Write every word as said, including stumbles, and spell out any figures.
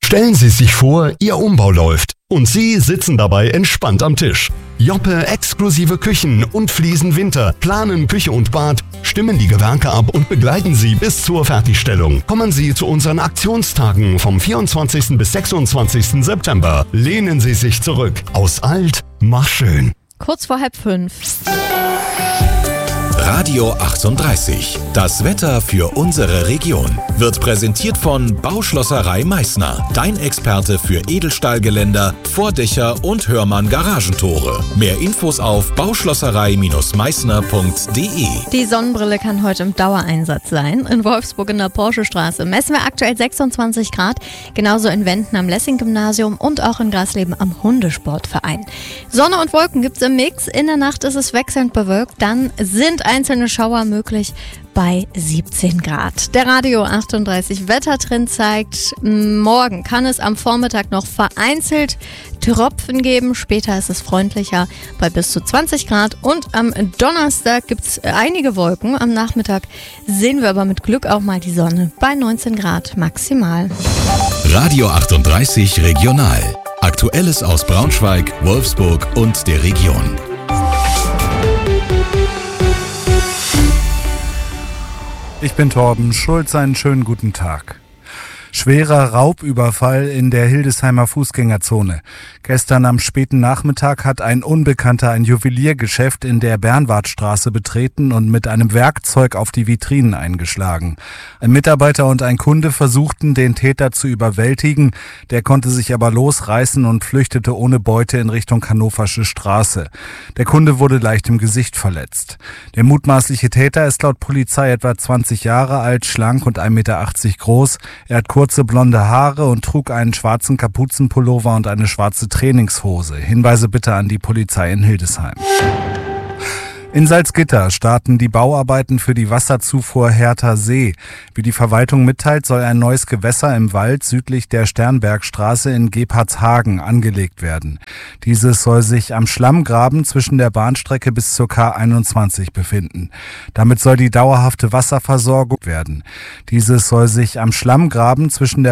Stellen Sie sich vor, Ihr Umbau läuft und Sie sitzen dabei entspannt am Tisch. Joppe exklusive Küchen und Fliesen Winter planen Küche und Bad, stimmen die Gewerke ab und begleiten Sie bis zur Fertigstellung. Kommen Sie zu unseren Aktionstagen vom vierundzwanzigsten bis sechsundzwanzigsten September. Lehnen Sie sich zurück. Aus alt, mach schön. Kurz vor halb fünf. Radio achtunddreißig. Das Wetter für unsere Region wird präsentiert von Bauschlosserei Meißner. Dein Experte für Edelstahlgeländer, Vordächer und Hörmann Garagentore. Mehr Infos auf bauschlosserei Meißner punkt de. Die Sonnenbrille kann heute im Dauereinsatz sein. In Wolfsburg in der Porschestraße messen wir aktuell sechsundzwanzig Grad. Genauso in Wenden am Lessing-Gymnasium und auch in Grasleben am Hundesportverein. Sonne und Wolken gibt es im Mix. In der Nacht ist es wechselnd bewölkt. Dann sind einzelne Schauer möglich bei siebzehn Grad. Der Radio achtunddreißig Wettertrend zeigt, morgen kann es am Vormittag noch vereinzelt Tropfen geben. Später ist es freundlicher bei bis zu zwanzig Grad. Und am Donnerstag gibt es einige Wolken. Am Nachmittag sehen wir aber mit Glück auch mal die Sonne bei neunzehn Grad maximal. Radio achtunddreißig Regional. Aktuelles aus Braunschweig, Wolfsburg und der Region. Ich bin Torben Schulz, einen schönen guten Tag. Schwerer Raubüberfall in der Hildesheimer Fußgängerzone. Gestern am späten Nachmittag hat ein Unbekannter ein Juweliergeschäft in der Bernwartstraße betreten und mit einem Werkzeug auf die Vitrinen eingeschlagen. Ein Mitarbeiter und ein Kunde versuchten, den Täter zu überwältigen. Der konnte sich aber losreißen und flüchtete ohne Beute in Richtung Hannoversche Straße. Der Kunde wurde leicht im Gesicht verletzt. Der mutmaßliche Täter ist laut Polizei etwa zwanzig Jahre alt, schlank und ein Meter achtzig groß. Er hat kurze blonde Haare und trug einen schwarzen Kapuzenpullover und eine schwarze Trainingshose. Hinweise bitte an die Polizei in Hildesheim. In Salzgitter starten die Bauarbeiten für die Wasserzufuhr Hertha See. Wie die Verwaltung mitteilt, soll ein neues Gewässer im Wald südlich der Sternbergstraße in Gebhardshagen angelegt werden. Dieses soll sich am Schlammgraben zwischen der Bahnstrecke bis zur K einundzwanzig befinden. Damit soll die dauerhafte Wasserversorgung werden. Dieses soll sich am Schlammgraben zwischen der